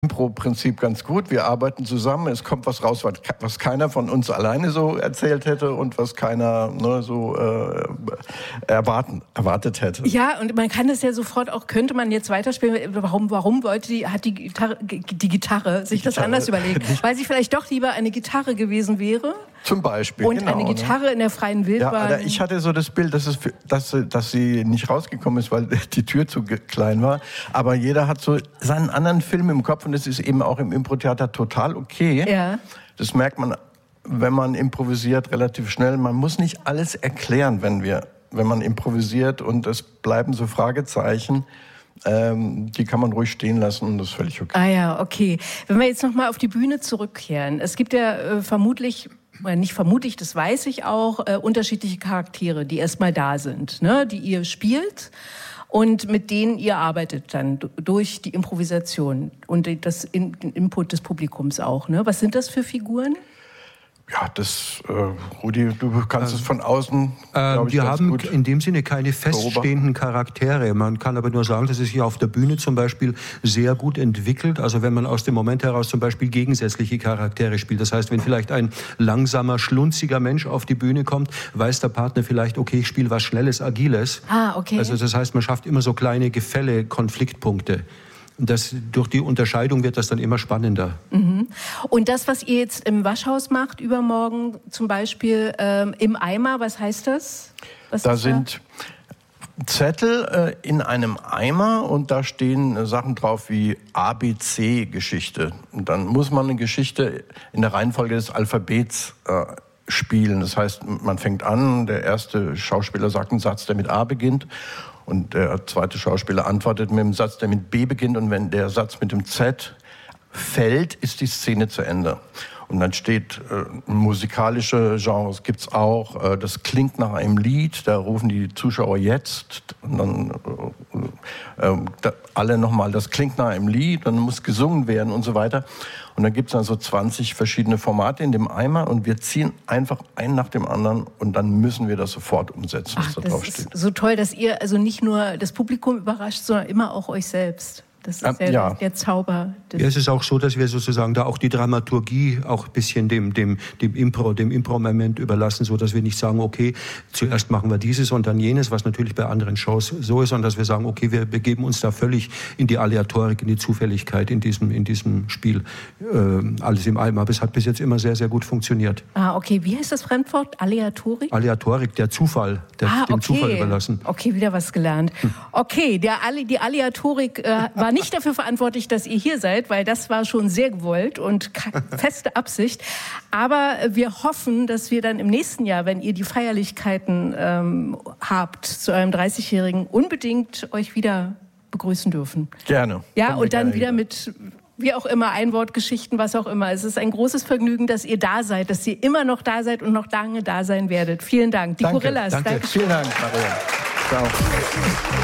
Impro-Prinzip ganz gut. Wir arbeiten zusammen, es kommt was raus, was keiner von uns alleine so erzählt hätte und was keiner erwartet hätte. Ja, und man kann es ja sofort auch, könnte man jetzt weiterspielen, warum hat die Gitarre sich das anders überlegt? Weil sie vielleicht doch lieber eine Gitarre gewesen wäre? Zum Beispiel, und eine Gitarre in der freien Wildbahn. Ja, ich hatte so das Bild, dass sie nicht rausgekommen ist, weil die Tür zu klein war. Aber jeder hat so seinen anderen Film im Kopf und das ist eben auch im Impro-Theater total okay. Ja. Das merkt man, wenn man improvisiert, relativ schnell. Man muss nicht alles erklären, wenn man improvisiert und es bleiben so Fragezeichen. Die kann man ruhig stehen lassen und das ist völlig okay. Ah ja, okay. Wenn wir jetzt nochmal auf die Bühne zurückkehren. Es gibt ja nicht vermutlich, das weiß ich auch, unterschiedliche Charaktere, die erstmal da sind, ne, die ihr spielt und mit denen ihr arbeitet dann durch die Improvisation und den Input des Publikums auch. Ne? Was sind das für Figuren? Ja, Rudi, du kannst es von außen, die haben in dem Sinne keine feststehenden Charaktere. Man kann aber nur sagen, dass es sich auf der Bühne zum Beispiel sehr gut entwickelt. Also wenn man aus dem Moment heraus zum Beispiel gegensätzliche Charaktere spielt. Das heißt, wenn vielleicht ein langsamer, schlunziger Mensch auf die Bühne kommt, weiß der Partner vielleicht, okay, ich spiele was Schnelles, Agiles. Ah, okay. Also das heißt, man schafft immer so kleine Gefälle, Konfliktpunkte. Durch die Unterscheidung wird das dann immer spannender. Mhm. Und das, was ihr jetzt im Waschhaus macht, übermorgen zum Beispiel im Eimer, was heißt das? Da sind Zettel in einem Eimer und da stehen Sachen drauf wie ABC-Geschichte. Und dann muss man eine Geschichte in der Reihenfolge des Alphabets spielen. Das heißt, man fängt an, der erste Schauspieler sagt einen Satz, der mit A beginnt. Und der zweite Schauspieler antwortet mit einem Satz, der mit B beginnt. Und wenn der Satz mit dem Z fällt, ist die Szene zu Ende. Und dann steht, musikalische Genres gibt's auch. Das klingt nach einem Lied, da rufen die Zuschauer jetzt. Und dann alle nochmal, das klingt nach einem Lied, dann muss gesungen werden und so weiter. Und dann gibt's dann so 20 verschiedene Formate in dem Eimer und wir ziehen einfach einen nach dem anderen und dann müssen wir das sofort umsetzen, was da drauf steht. Das ist so toll, dass ihr also nicht nur das Publikum überrascht, sondern immer auch euch selbst. Das ist der Zauber. Ja, es ist auch so, dass wir sozusagen da auch die Dramaturgie auch ein bisschen dem Impro-Moment überlassen, so dass wir nicht sagen, okay, zuerst machen wir dieses und dann jenes, was natürlich bei anderen Shows so ist, sondern dass wir sagen, okay, wir begeben uns da völlig in die Aleatorik, in die Zufälligkeit in diesem Spiel. Alles im Eimer. Aber es hat bis jetzt immer sehr, sehr gut funktioniert. Ah, okay. Wie heißt das Fremdwort? Aleatorik? Aleatorik, der Zufall, dem Zufall überlassen. Okay, wieder was gelernt. Okay, die Aleatorik war nicht dafür verantwortlich, dass ihr hier seid, weil das war schon sehr gewollt und feste Absicht. Aber wir hoffen, dass wir dann im nächsten Jahr, wenn ihr die Feierlichkeiten habt zu eurem 30-Jährigen, unbedingt euch wieder begrüßen dürfen. Gerne. Ja, und dann wieder mit, wie auch immer, Einwortgeschichten, was auch immer. Es ist ein großes Vergnügen, dass ihr da seid, dass ihr immer noch da seid und noch lange da sein werdet. Vielen Dank. Die Gorillas. Danke. Vielen Dank, Maria. Ciao.